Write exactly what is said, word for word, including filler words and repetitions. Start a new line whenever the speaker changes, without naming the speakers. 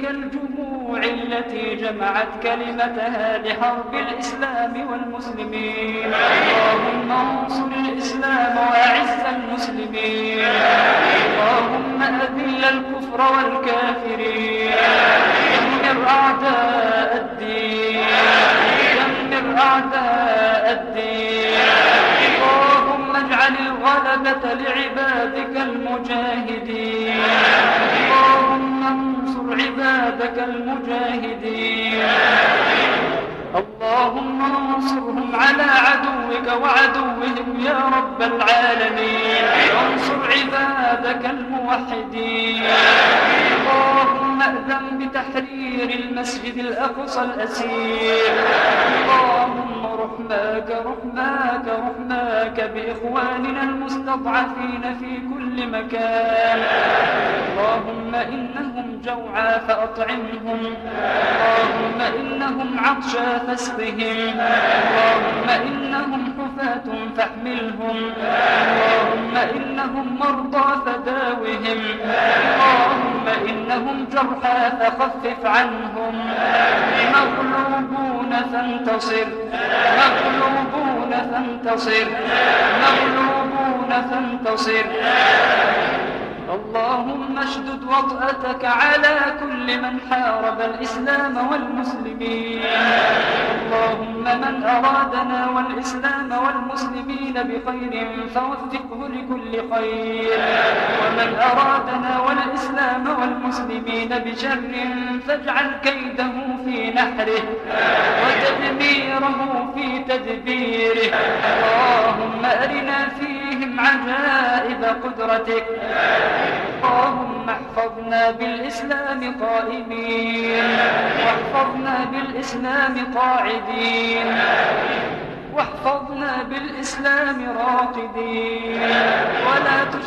الجموع التي جمعت كلمتها لحرب الإسلام والمسلمين. اللهم انصر الإسلام وأعز المسلمين. اللهم أذل الكفر والكافرين. دمر أعداء الدين. دمر أعداء الدين. اللهم اجعل الغلبة لعبادك المجاهدين. اللهم انصر عبادك المجاهدين. اللهم انصرهم على عدوك وعدوهم يا رب العالمين. انصر عبادك الموحدين. اللهم أذن بتحرير المسجد الأقصى الأسير. اللهم رحماك رحماك رحماك بإخواننا المستضعفين في كل مكان. اللهم إنهم جوعى فأطعمهم. اللهم إنهم عطشى فاسقهم. اللهم إنهم حفاة فاحملهم. اللهم إنهم مرضى فداوهم. اللهم إنهم جرحى فخفف عنهم. مغلوبون فانتصر. مغلوبون فانتصر. مغلوبون فانتصر. اللهم اشدد وطأتك على كل من حارب الإسلام والمسلمين. اللهم من أرادنا والإسلام والمسلمين بخير فوفقه لكل خير. ومن أرادنا والإسلام والمسلمين بشر فاجعل كيده في نحره وتدميره في تدبيره. اللهم أرنا فيهم عجائب قدرتك. اللهم احفظنا بالإسلام قائمين واحفظنا بالإسلام قاعدين واحفظنا بالإسلام راقدين.